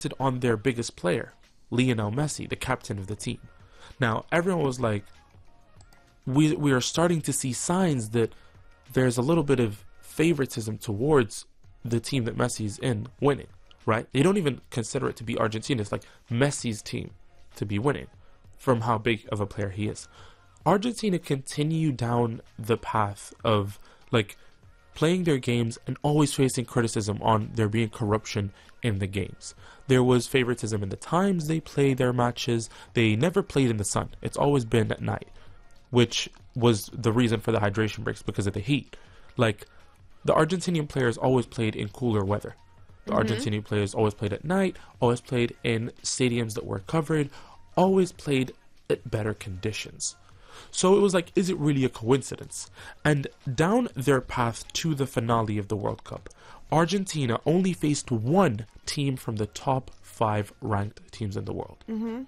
on their biggest player, Lionel Messi, the captain of the team. Now, everyone was like, we are starting to see signs that there's a little bit of favoritism towards the team that Messi's in winning, right? They don't even consider it to be Argentina. It's like Messi's team to be winning from how big of a player he is. Argentina continue down the path of like playing their games and always facing criticism on there being corruption in the games. There was favoritism in the times they play their matches. They never played in the sun. It's always been at night, which was the reason for the hydration breaks because of the heat. Like, the Argentinian players always played in cooler weather. The Argentinian players always played at night, always played in stadiums that were covered, always played at better conditions. So it was like, is it really a coincidence? And down their path to the finale of the World Cup, Argentina only faced one team from the top 5 ranked teams in the world.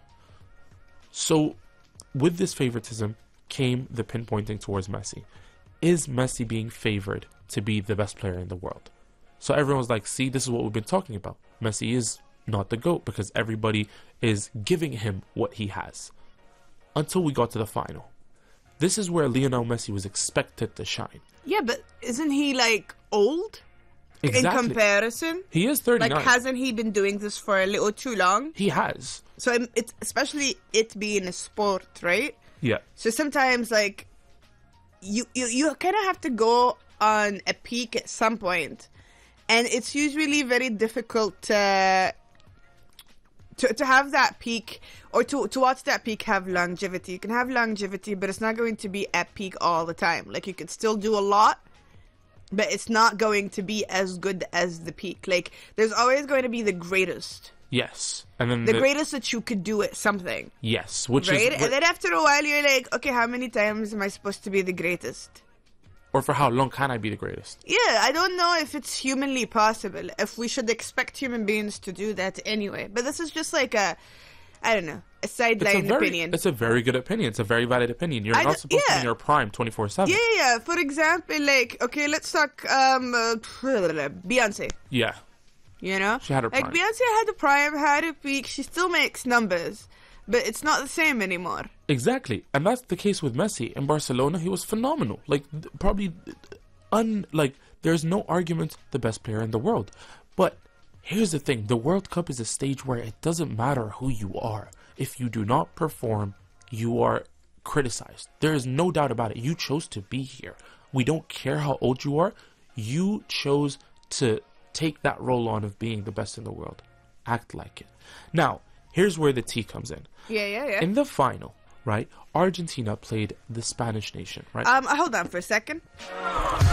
So with this favoritism came the pinpointing towards Messi. Is Messi being favored to be the best player in the world? So everyone's like, see, this is what we've been talking about. Messi is not the GOAT because everybody is giving him what he has. Until we got to the final. This is where Lionel Messi was expected to shine. Yeah, but isn't he like old? Exactly. In comparison? He is 39. Like, hasn't he been doing this for a little too long? He has. So it's especially it being a sport, right? Yeah. So sometimes like you kind of have to go on a peak at some point, and it's usually very difficult to have that peak, or to watch that peak have longevity. You can have longevity, but it's not going to be at peak all the time. Like, you could still do a lot, but it's not going to be as good as the peak. Like, there's always going to be the greatest. Yes. And then the greatest that you could do at something. Yes. Which right? is... And then after a while, you're like, okay, how many times am I supposed to be the greatest? Or for how long can I be the greatest? Yeah, I don't know if it's humanly possible, if we should expect human beings to do that anyway. But this is just like a sideline opinion. It's a very good opinion. It's a very valid opinion. You're not supposed to be in your prime 24/7. Yeah. For example, like, okay, let's talk Beyonce. Yeah. You know? She had her prime. Like, Beyonce had a prime, had a peak. She still makes numbers. But it's not the same anymore. Exactly. And that's the case with Messi. In Barcelona, he was phenomenal. Like, probably, there's no argument the best player in the world. But here's the thing. The World Cup is a stage where it doesn't matter who you are. If you do not perform, you are criticized. There is no doubt about it. You chose to be here. We don't care how old you are. You chose to take that role on of being the best in the world. Act like it. Now, here's where the tea comes in. Yeah. In the final, right, Argentina played the Spanish nation, right? Hold on for a second.